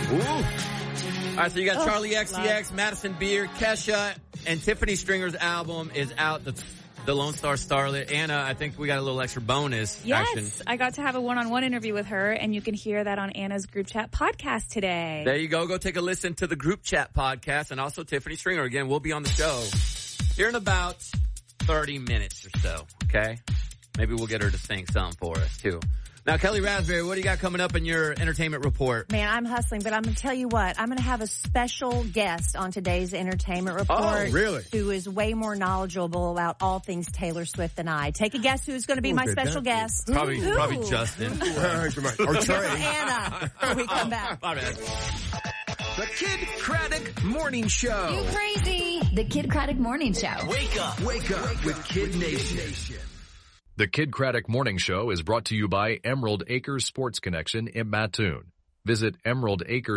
Ooh. All right, so you got Charlie XCX, Madison Beer, Kesha, and Tiffany Stringer's album is out. The Lone Star Starlet. Anna, I think we got a little extra bonus action. Yes, I got to have a one-on-one interview with her, and you can hear that on Anna's Group Chat podcast today. There you go. Go take a listen to the Group Chat podcast, and also Tiffany Stringer. Again, we'll be on the show here in about 30 minutes or so, okay? Maybe we'll get her to sing something for us, too. Now, Kelly Raspberry, what do you got coming up in your entertainment report? Man, I'm hustling, but I'm going to tell you what. I'm going to have a special guest on today's entertainment report. Oh, really? Who is way more knowledgeable about all things Taylor Swift than I. Take a guess who's going to be my special guest. Probably Justin. Or Trey. Anna, when we come back. The Kid Craddock Morning Show. You crazy. The Kid Craddock Morning Show. Wake up with Kid Nation. The Kid Craddock Morning Show is brought to you by Emerald Acres Sports Connection in Mattoon. Visit Emerald Acres